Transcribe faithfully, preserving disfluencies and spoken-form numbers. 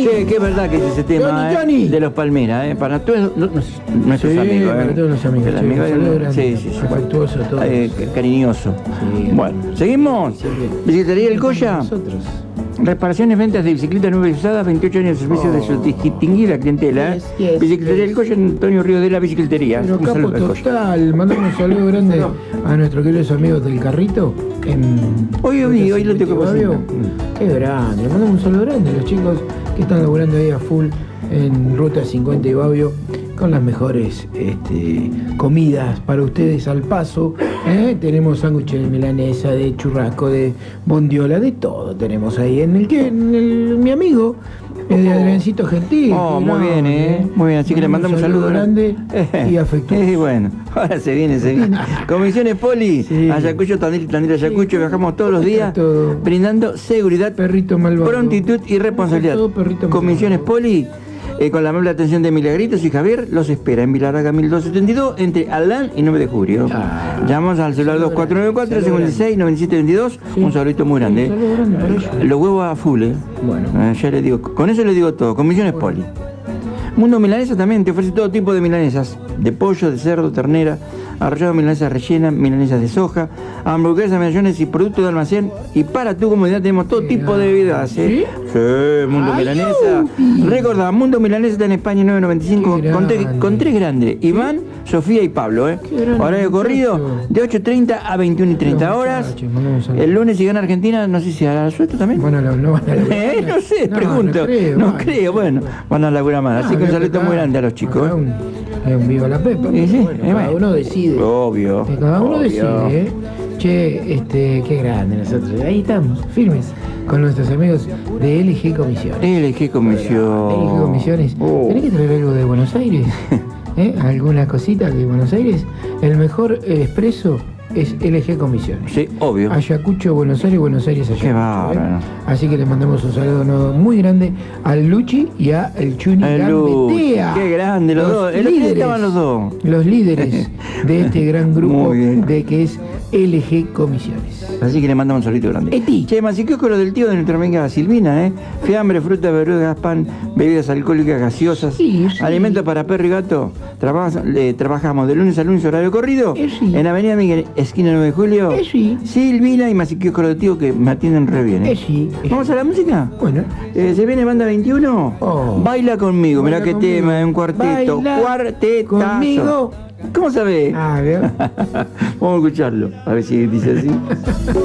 Sí, que es verdad que es ese tema Johnny, eh, Johnny. de los Palmeras, eh, para todos no, no, nuestros Sí, amigos. para eh. todos los amigos. El Sí, amigo un es- saludo grande, sí, sí, sí, afectuoso a todos. eh, cariñoso. Sí, Bueno, ¿seguimos? siempre. Bicicletería El Colla. Nosotros. Reparaciones, ventas de bicicletas nuevas y usadas, veintiocho años de servicio de su distinguida clientela. Yes, yes, Bicicletería yes. El Colla, Antonio Río de la Bicicletería. Pero Un capo saludo al Colla. total, mandamos un saludo grande a nuestros queridos amigos del Carrito. En Hoy, hoy, hoy lo tengo que Fabio. cocinar. Qué grande, le mandamos un saludo grande a los chicos que están laburando ahí a full en Ruta cincuenta y Babio con las mejores este, comidas para ustedes al paso. ¿eh? Tenemos sándwiches de milanesa, de churrasco, de bondiola, de todo tenemos ahí en el que en el, mi amigo eh, de Adriancito Gentil. Oh, que muy bien, grande, ¿eh? Muy bien, así que le mandamos un saludo grande y afectuoso. Y bueno, ahora se viene, se viene. Comisiones Poli, Sí. Ayacucho, Tandil, Tandil, Ayacucho, Sí, viajamos todos los días todo. brindando seguridad, Perrito malvado. prontitud y responsabilidad. Todo perrito Comisiones malvado. Poli, eh, con la amable atención de Milagritos y Javier, los espera en Vilaraga mil doscientos setenta y dos, entre Alán y nueve de julio. Ah. Llamamos al celular dos cuatro nueve cuatro, cinco seis, nueve siete dos dos, Sí. un saludito muy grande. Un saludo grande para ellos. Los huevos a full, ¿eh? Bueno. Eh, ya le digo, con eso le digo todo. Comisiones Poli. Mundo Milanesa también te ofrece todo tipo de milanesas, de pollo, de cerdo, ternera, arrollado, milanesas rellenas, milanesas de soja, hamburguesas, medallones y productos de almacén. Y para tu comodidad tenemos todo tipo de bebidas, ¿eh? Sí, Mundo Ay, Milanesa. uy. Recordá, Mundo Milanesa está en España nueve noventa y cinco Qué con, tre- grande. con tres grandes, Iván, Sofía y Pablo, ¿eh? Qué grande, Horario corrido muchacho. de ocho treinta a veintiuna y treinta Los horas. muchachos, mandamos un saludo. El lunes si gana Argentina, no sé si hará suelto también. Bueno, no, no van a laburar. Eh, no sé, No, pregunto. no creo, No bueno. creo, bueno, van a laburar más. Así Ah, que un acá- saludo muy grande a los chicos. acá ¿eh? Un, es un viva la pepa. Sí, sí, Bueno, eh, cada bueno. uno decide. Obvio. Que cada uno obvio. decide, ¿eh? Che, este, qué grande nosotros. Ahí estamos, firmes, con nuestros amigos de L G Comisiones. L G Comisión. L G Comisiones. Oh. ¿Tenés que traer algo de Buenos Aires? ¿Eh? ¿Alguna cosita de Buenos Aires? El mejor eh, expreso es L G Comisiones. Sí, obvio. Ayacucho, Buenos Aires, Buenos Aires, Ayacucho. Qué bárbaro. ¿eh? Así que le mandamos un saludo no, muy grande al Luchi y a el Chuni El Luchi, Gambetea. qué grande los dos. El otro día estaban los dos. Los líderes de este gran grupo Muy bien. de que es L G Comisiones. Así que le mandamos un saludito grande. Eti. Che, Masiquiosco, lo del tío de nuestra amiga Silvina, ¿eh? Fiambre, frutas, verduras, pan, bebidas alcohólicas, gaseosas, Sí, sí. alimentos para perro y gato. Trabaja- le- trabajamos de lunes a lunes, horario corrido, Eh, sí. en Avenida Miguel, esquina nueve de julio. Eh, sí. Silvina y Masiquiosco, lo del tío, que me atienden re bien. ¿eh? Eh, sí, eh, ¿Vamos a la música? Bueno. Eh, ¿Se viene Banda veintiuno? Oh. Baila conmigo, mirá Baila qué conmigo. tema, un cuarteto. Baila Cuartetazo. conmigo. ¿Cómo sabés? Ah, ¿veo? Vamos a escucharlo, a ver si dice así.